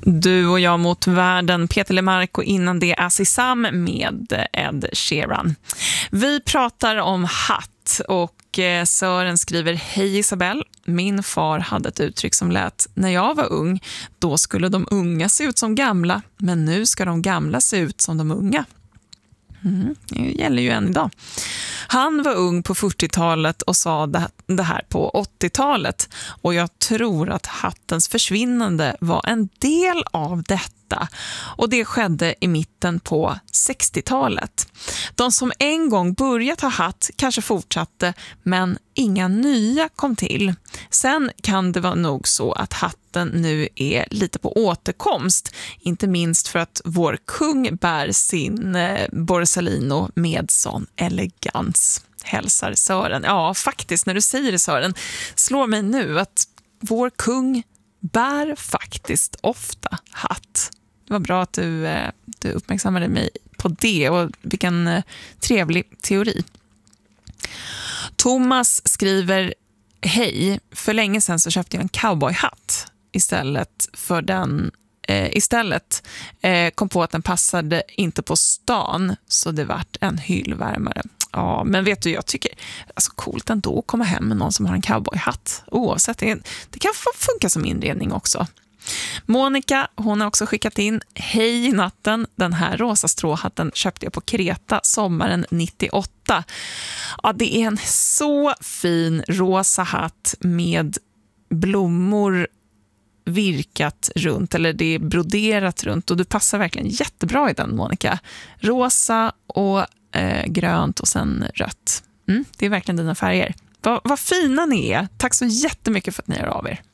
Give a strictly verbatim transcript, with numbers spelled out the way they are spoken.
Du och jag mot världen, Peter Lemark, och innan det Azizam med Ed Sheeran. Vi pratar om hatt och Sören skriver: Hej Isabel, min far hade ett uttryck som lät: när jag var ung, då skulle de unga se ut som gamla, men nu ska de gamla se ut som de unga. Mm, det gäller ju än idag. Han var ung på fyrtiotalet och sa det här på åttiotalet, och jag tror att hattens försvinnande var en del av detta, och det skedde i mitten på sextiotalet. De som en gång börjat ha hatt kanske fortsatte, men inga nya kom till. Sen kan det vara nog så att hatten nu är lite på återkomst, inte minst för att vår kung bär sin eh, Borsalino med sån elegans. Hälsar Sören. Ja, faktiskt, när du säger det, Sören, slår mig nu att vår kung bär faktiskt ofta hatt. Det var bra att du, eh, du uppmärksammade mig på det, och vilken eh, trevlig teori. Thomas skriver: Hej, för länge sedan så köpte jag en cowboyhatt istället för den eh, istället eh, kom på att den passade inte på stan, så det vart en hyllvärmare. Ja, men vet du, jag tycker alltså coolt ändå att komma hem med någon som har en cowboyhatt. Oavsett, det, det kan funka som inredning också. Monica, hon har också skickat in: Hej i natten, den här rosa stråhatten köpte jag på Kreta sommaren nittioåtta. Ja, det är en så fin rosa hatt med blommor virkat runt, eller det är broderat runt, och du passar verkligen jättebra i den, Monica. Rosa och eh, grönt och sen rött. Mm, det är verkligen dina färger. Va, vad fina ni är. Tack så jättemycket för att ni hör av er.